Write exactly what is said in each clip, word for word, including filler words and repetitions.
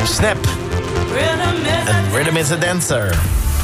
Snap. En Rhythm is a Dancer.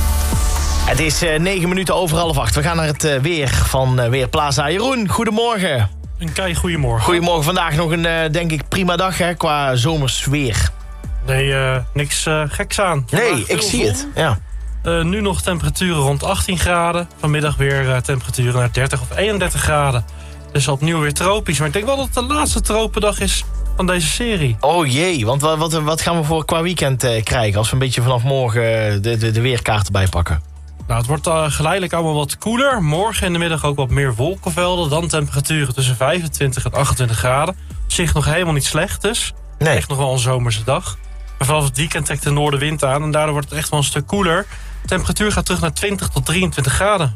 Het is uh, negen minuten over half acht. We gaan naar het uh, weer van uh, Weerplaza. Jeroen, goedemorgen. Een kei goedemorgen. Goedemorgen. Vandaag nog een, uh, denk ik, prima dag hè, qua zomers weer. Nee, uh, niks uh, geks aan. Vandaag nee, ik zie zon. het. Ja. Uh, nu nog temperaturen rond achttien graden. Vanmiddag weer uh, temperaturen naar dertig of eenendertig graden. Dus opnieuw weer tropisch. Maar ik denk wel dat het de laatste tropendag is van deze serie. Oh jee, want wat, wat, wat gaan we voor qua weekend uh, krijgen... als we een beetje vanaf morgen de, de, de weerkaarten bijpakken? Nou, het wordt uh, geleidelijk allemaal wat koeler. Morgen in de middag ook wat meer wolkenvelden. Dan temperaturen tussen vijfentwintig en achtentwintig graden. Op zich nog helemaal niet slecht dus. Nee. Echt nog wel een zomerse dag. Maar vanaf het weekend trekt de noordenwind aan. En daardoor wordt het echt wel een stuk koeler. De temperatuur gaat terug naar twintig tot drieëntwintig graden.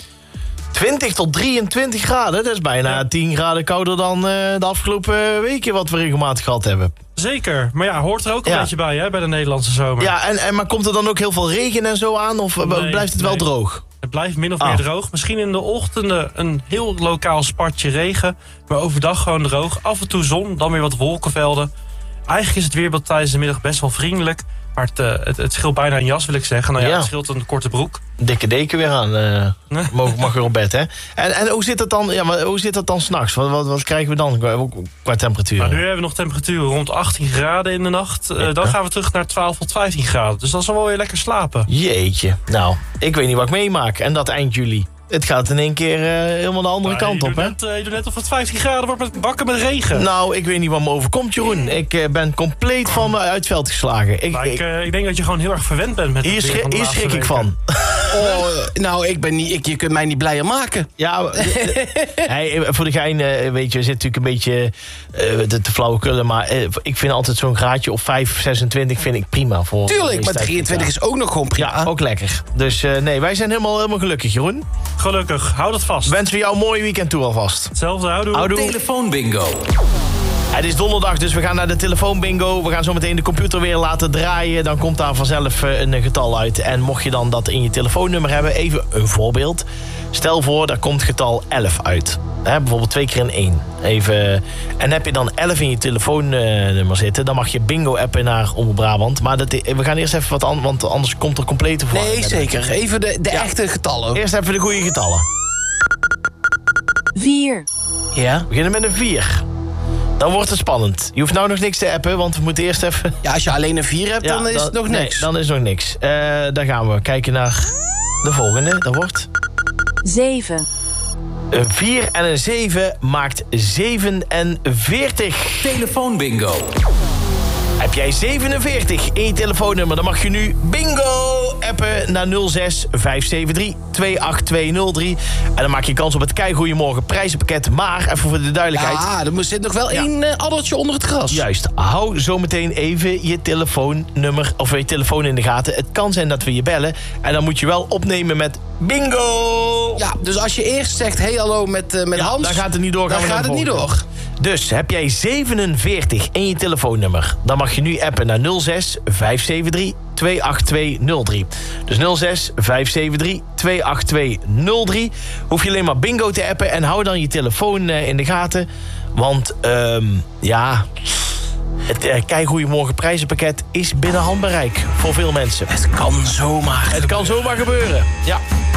twintig tot drieëntwintig graden? Dat is bijna ja. tien graden kouder dan uh, de afgelopen weken... wat we regelmatig gehad hebben. Zeker, maar ja, hoort er ook een ja. beetje bij, hè, bij de Nederlandse zomer. Ja, en, en, maar komt er dan ook heel veel regen en zo aan? Of nee, blijft het wel nee. droog? Het blijft min of ah. meer droog. Misschien in de ochtenden een heel lokaal spatje regen. Maar overdag gewoon droog. Af en toe zon, dan weer wat wolkenvelden. Eigenlijk is het weerbeeld tijdens de middag best wel vriendelijk. Maar het, uh, het, het scheelt bijna een jas, wil ik zeggen. Nou ja, ja. Het scheelt een korte broek. Dikke deken weer aan. Uh, mag, mag weer op bed, hè? En, en hoe zit het dan, ja, maar hoe zit het dan s'nachts? Wat, wat, wat krijgen we dan qua, qua temperatuur? Nou, nu hebben we nog temperaturen rond achttien graden in de nacht. Uh, ja. Dan gaan we terug naar twaalf tot vijftien graden. Dus dan zal wel weer lekker slapen. Jeetje. Nou, ik weet niet wat ik meemaak. En dat eind juli. Het gaat in één keer uh, helemaal de andere nou, kant op, hè? Net, uh, je doet net of het vijftien graden wordt met bakken met regen. Nou, ik weet niet wat me overkomt, Jeroen. Ik uh, ben compleet van me uit het veld geslagen. Ik, nou, ik, uh, ik denk dat je gewoon heel erg verwend bent met hier het weer van de Hier schrik ik van. Oh, nou, ik ben niet, ik, je kunt mij niet blijer maken. Ja, hey, voor de gein, uh, weet je, we zitten natuurlijk een beetje uh, te, te flauwekullen. Maar uh, ik vind altijd zo'n graadje op vijf, zesentwintig vind ik prima. Voor Tuurlijk, maar drieëntwintig is ook nog gewoon prima. Ja, ook lekker. Dus uh, nee, wij zijn helemaal, helemaal gelukkig, Jeroen. Gelukkig, hou dat vast. Wensen we jou een mooi weekend toe alvast. Hetzelfde, houdoe. houdoe. Telefoonbingo. Het is donderdag, dus we gaan naar de telefoonbingo. We gaan zo meteen de computer weer laten draaien. Dan komt daar vanzelf een getal uit. En mocht je dan dat in je telefoonnummer hebben, even een voorbeeld. Stel voor, daar komt getal elf uit. He, bijvoorbeeld twee keer een één. Even, en heb je dan elf in je telefoonnummer zitten... dan mag je bingo appen naar Omroep Brabant. Maar dat, we gaan eerst even wat anders, want anders komt er complete voor. Nee, zeker. Even de, de ja. echte getallen. Eerst even de goede getallen. vier. Ja, we beginnen met een vier. Dan wordt het spannend. Je hoeft nou nog niks te appen, want we moeten eerst even... Ja, als je alleen een vier hebt, ja, dan is dan, het nog niks. Nee, dan is het nog niks. Uh, dan gaan we kijken naar de volgende. Dat wordt... zeven. Een vier en een zeven maakt zevenenveertig. Telefoonbingo. Heb jij zevenenveertig in je telefoonnummer, dan mag je nu bingo appen naar nul zes vijf zeven drie twee acht twee nul drie. En dan maak je kans op het keigoeiemorgen prijzenpakket. Maar, even voor de duidelijkheid... Ja, er zit nog wel ja. één uh, addertje onder het gras. Juist. Hou zometeen even je telefoonnummer of je telefoon in de gaten. Het kan zijn dat we je bellen. En dan moet je wel opnemen met bingo. Ja, dus als je eerst zegt hey hallo met, uh, met ja, Hans... dan gaat het niet door. Dan gaat het niet door. Dus heb jij zevenenveertig in je telefoonnummer... dan mag je nu appen naar nul zes vijf zeven drie twee acht twee nul drie. Dus nul zes vijf zeven drie twee acht twee nul drie. Hoef je alleen maar bingo te appen... en hou dan je telefoon uh, in de gaten. Want, um, ja... het uh, keigoeiemorgen prijzenpakket is binnen handbereik voor veel mensen. Het kan zomaar Het kan zomaar gebeuren, ja.